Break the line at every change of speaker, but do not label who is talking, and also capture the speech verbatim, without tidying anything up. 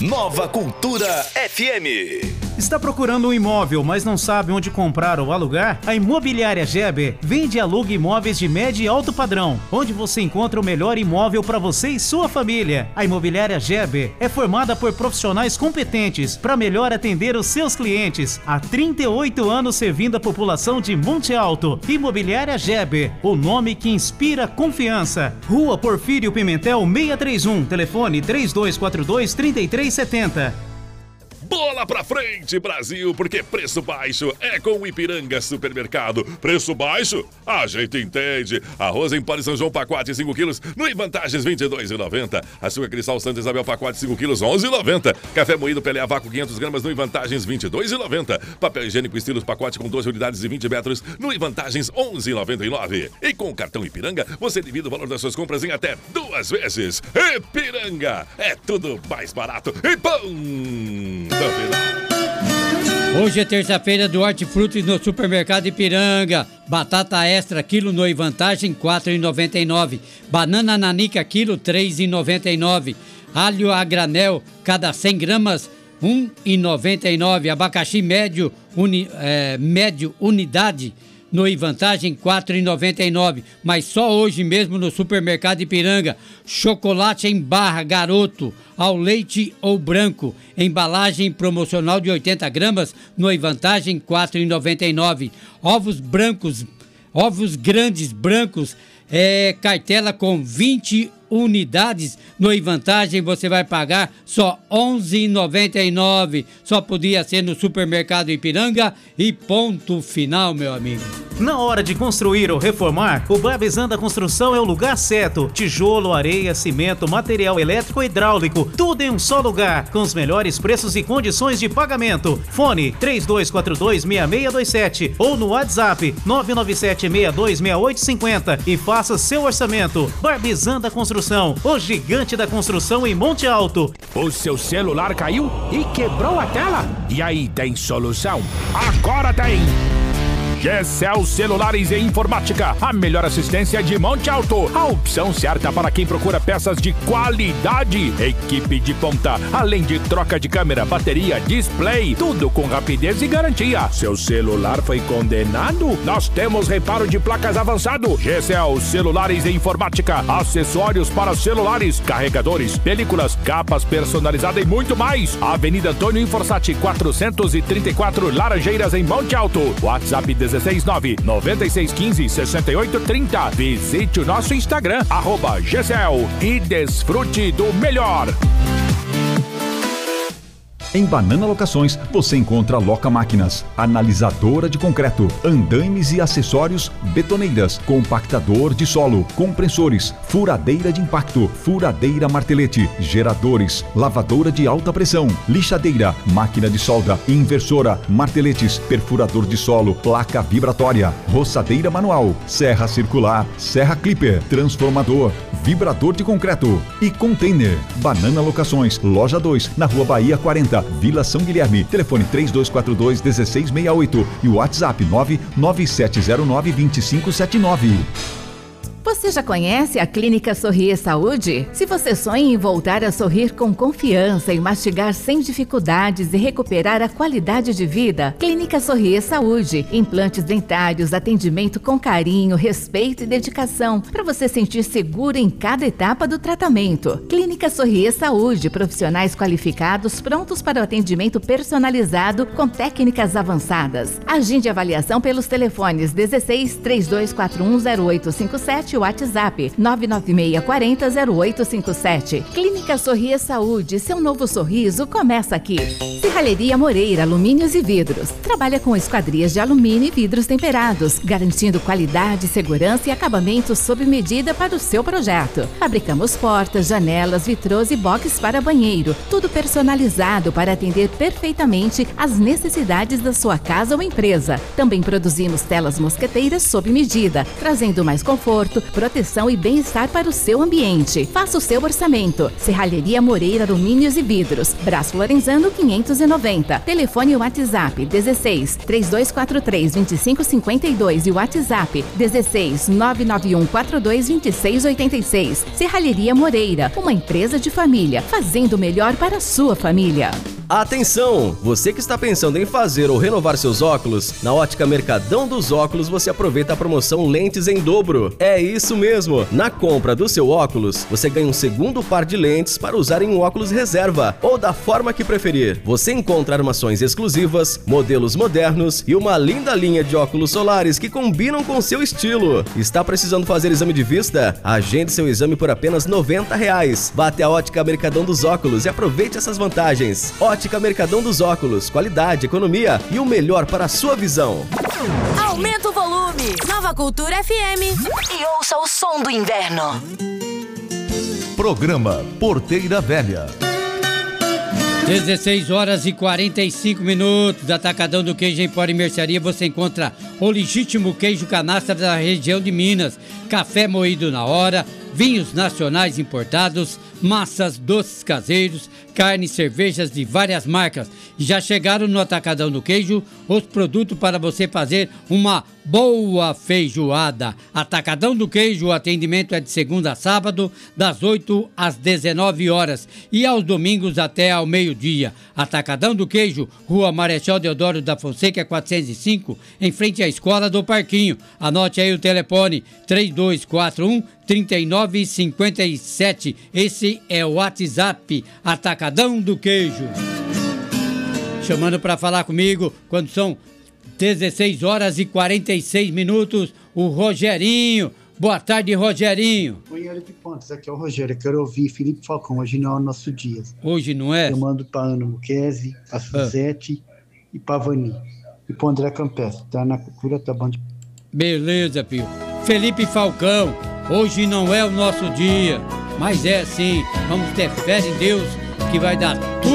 Nova Cultura F M.
Está procurando um imóvel, mas não sabe onde comprar ou alugar? A Imobiliária Geber vende e aluga imóveis de médio e alto padrão, onde você encontra o melhor imóvel para você e sua família. A Imobiliária Geber é formada por profissionais competentes para melhor atender os seus clientes. Há trinta e oito anos servindo a população de Monte Alto. Imobiliária Geber, o nome que inspira confiança. Rua Porfírio Pimentel seiscentos e trinta e um, telefone três dois quatro dois, três três sete zero.
Bola pra frente, Brasil, porque preço baixo é com o Ipiranga Supermercado. Preço baixo? A gente entende. Arroz em pó de São João, pacote cinco quilos, no Vantagens vinte e dois reais e noventa centavos. Açúcar Cristal Santa Isabel, pacote cinco quilos, onze reais e noventa centavos. Café moído Pelé a vácuo, quinhentas gramas, no Vantagens vinte e dois reais e noventa centavos. Papel higiênico Estilos, pacote com doze unidades e vinte metros, no Vantagens onze reais e noventa e nove centavos. E com o cartão Ipiranga, você divide o valor das suas compras em até duas vezes. Ipiranga, é tudo mais barato e pão!
Hoje é terça-feira do Hortifrutis no Supermercado Ipiranga. Batata extra quilo no Vantagem quatro reais e noventa e nove centavos. Banana nanica quilo três reais e noventa e nove centavos. Alho a granel cada cem gramas um real e noventa e nove centavos. Abacaxi médio, uni, é, médio unidade no Vantagem quatro reais e noventa e nove centavos. Mas só hoje mesmo no Supermercado Ipiranga. Chocolate em barra Garoto ao leite ou branco, embalagem promocional de oitenta gramas, no Vantagem quatro reais e noventa e nove centavos. Ovos brancos, ovos grandes brancos, é, cartela com vinte unidades, no Vantagem você vai pagar só onze reais e noventa e nove centavos. Só podia ser no Supermercado Ipiranga e ponto final, meu amigo.
Na hora de construir ou reformar, o Barbizan Construção é o lugar certo. Tijolo, areia, cimento, material elétrico e hidráulico, tudo em um só lugar, com os melhores preços e condições de pagamento. Fone três dois quatro dois, seis seis dois sete ou no WhatsApp nove nove sete, seis dois seis oito cinco zero e faça seu orçamento. Barbizan da Construção, o gigante da construção em Monte Alto.
O seu celular caiu e quebrou a tela? E aí, tem solução? Agora tem! G C L Celulares e Informática, a melhor assistência de Monte Alto. A opção certa para quem procura peças de qualidade. Equipe de ponta, além de troca de câmera, bateria, display, tudo com rapidez e garantia. Seu celular foi condenado? Nós temos reparo de placas avançado. G C L Celulares e Informática, acessórios para celulares, carregadores, películas, capas personalizadas e muito mais. Avenida Antônio Inforsati, quatrocentos e trinta e quatro, Laranjeiras, em Monte Alto. WhatsApp dezesseis nove, nove seis um cinco, seis oito três zero. Visite o nosso Instagram, arroba G C L, e desfrute do melhor.
Em Banana Locações, você encontra Loca Máquinas, analisadora de concreto, andaimes e acessórios, betoneiras, compactador de solo, compressores, furadeira de impacto, furadeira martelete, geradores, lavadora de alta pressão, lixadeira, máquina de solda, inversora, marteletes, perfurador de solo, placa vibratória, roçadeira manual, serra circular, serra clipper, transformador, vibrador de concreto e container. Banana Locações, loja dois, na Rua Bahia quarenta, Vila São Guilherme. Telefone três dois quatro dois, um seis seis oito e o WhatsApp nove nove sete zero nove, dois cinco sete nove.
Você já conhece a Clínica Sorrir Saúde? Se você sonha em voltar a sorrir com confiança e mastigar sem dificuldades e recuperar a qualidade de vida, Clínica Sorrir Saúde. Implantes dentários, atendimento com carinho, respeito e dedicação, para você sentir seguro em cada etapa do tratamento. Clínica Sorrir Saúde, profissionais qualificados prontos para o atendimento personalizado com técnicas avançadas. Agende avaliação pelos telefones dezesseis, três dois quatro um, zero oito cinco sete, WhatsApp nove nove seis quatro zero, zero oito cinco sete. Clínica Sorrir Saúde, seu novo sorriso começa aqui. Serralheria Moreira, alumínios e vidros. Trabalha com esquadrias de alumínio e vidros temperados, garantindo qualidade, segurança e acabamento sob medida para o seu projeto. Fabricamos portas, janelas, vitrôs e boxes para banheiro, tudo personalizado para atender perfeitamente às necessidades da sua casa ou empresa. Também produzimos telas mosqueteiras sob medida, trazendo mais conforto, proteção e bem-estar para o seu ambiente. Faça o seu orçamento. Serralheria Moreira Alumínios e Vidros, Brás Lorenzano quinhentos e noventa. Telefone e WhatsApp dezesseis, três dois quatro três, dois cinco cinco dois e o WhatsApp dezesseis, nove nove um quatro dois, dois seis oito seis. Serralheria Moreira, uma empresa de família, fazendo o melhor para a sua família.
Atenção! Você que está pensando em fazer ou renovar seus óculos, na Ótica Mercadão dos Óculos você aproveita a promoção Lentes em Dobro. É isso mesmo! Na compra do seu óculos, você ganha um segundo par de lentes para usar em um óculos reserva ou da forma que preferir. Você encontra armações exclusivas, modelos modernos e uma linda linha de óculos solares que combinam com seu estilo. Está precisando fazer exame de vista? Agende seu exame por apenas noventa reais. Vá até a Ótica Mercadão dos Óculos e aproveite essas vantagens. Ótica Mercadão dos Óculos, qualidade, economia e o melhor para a sua visão.
Aumenta o volume. Nova Cultura F M. E ouça o som do inverno.
Programa Porteira Velha.
dezesseis horas e quarenta e cinco minutos. Atacadão do Queijo Empório e Mercearia. Você encontra o legítimo queijo canastra da região de Minas. Café moído na hora. Vinhos nacionais importados, massas, doces caseiros, carnes, cervejas de várias marcas. Já chegaram no Atacadão do Queijo os produtos para você fazer uma boa feijoada. Atacadão do Queijo, o atendimento é de segunda a sábado, das oito às dezenove horas e aos domingos até ao meio-dia. Atacadão do Queijo, Rua Marechal Deodoro da Fonseca, quatrocentos e cinco, em frente à Escola do Parquinho. Anote aí o telefone três dois quatro um, três nove cinco sete. Esse é o WhatsApp Atacadão do Queijo. Chamando para falar comigo quando são dezesseis horas e quarenta e seis minutos, o Rogerinho. Boa tarde, Rogerinho.
Oi, Hélio de Pontes, aqui é o Rogério. Eu quero ouvir Felipe Falcão. Hoje não é o nosso dia.
Hoje não é?
Eu mando para Ana Luquezzi, para Suzete ah. e para Vani. E para André Campestre. Tá na cultura, tá bom de...
Beleza, filho. Felipe Falcão. Hoje não é o nosso dia, mas é sim. Vamos ter fé em Deus que vai dar tudo.